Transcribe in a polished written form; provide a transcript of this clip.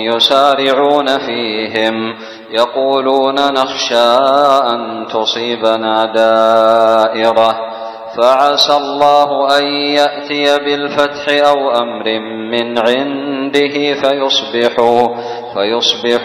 يسارعون فيهم يقولون نخشى أن تصيبنا دائرة فعسى الله أن يأتي بالفتح أو أمر من عنده فيصبحوا